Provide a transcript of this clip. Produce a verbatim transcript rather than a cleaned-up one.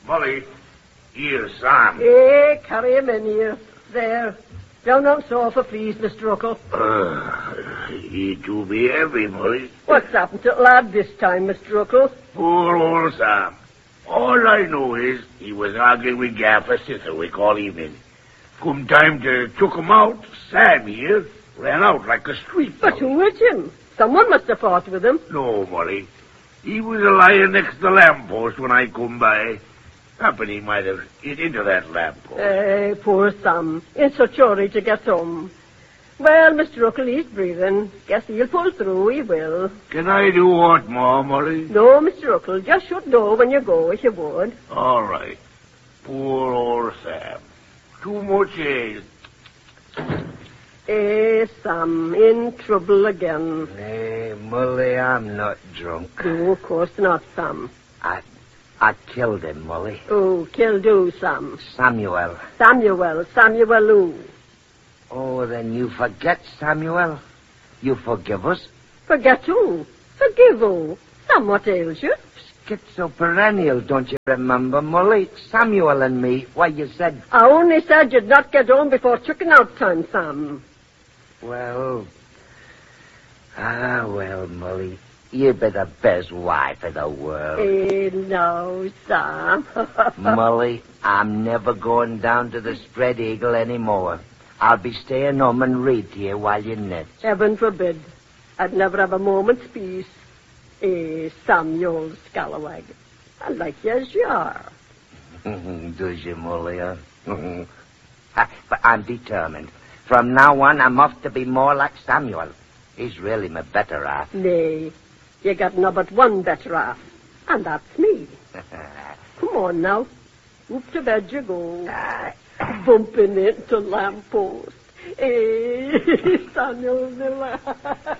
Molly, here's Sam. Hey, carry him in here. There. Down on sofa, please, Mister Ruckle. Uh, he do be heavy, Molly. What's happened to the lad this time, Mister Ruckle? Poor old Sam. All I know is he was arguing with Gaffer Sitherwick all evening. Come time to took him out, Sam here ran out like a street But dog. who is him? Someone must have fought with him. No, Molly. He was a lying next to the lamppost when I come by. Happen he might have hit into that lamppost. Eh, poor Sam. In such a hurry to get home. Well, Mister Ruckle, he's breathing. Guess he'll pull through, he will. Can I do what more, Molly? No, Mister Ruckle, just shut door when you go, if you would. All right. Poor old Sam. Too much ale. Eh, Sam, in trouble again. Hey, Molly, I'm not drunk. No, of course not, Sam. I I killed him, Molly. Oh, killed who, Sam? Samuel. Samuel, Samuel who? Oh, then you forget, Samuel? You forgive us? Forget who? Forgive who? Sam, what ails you? Schizoperennial, don't you remember, Molly? Samuel and me, why you said... I only said you'd not get home before chicken out time, Sam. Well... Ah, well, Molly, you be the best wife in the world. Eh, no, Sam. Molly, I'm never going down to the Spread Eagle anymore. I'll be staying home and read to you while you knit. Heaven forbid. I'd never have a moment's peace. Eh, Sam, you old scalawag. I like you as you are. Does you, Molly, huh? Ah, but I'm determined. From now on, I'm off to be more like Samuel. He's really my better half. Nay, you got no but one better half, and that's me. Come on now. Up to bed you go. Bumping into lamppost. Eh, Samuel,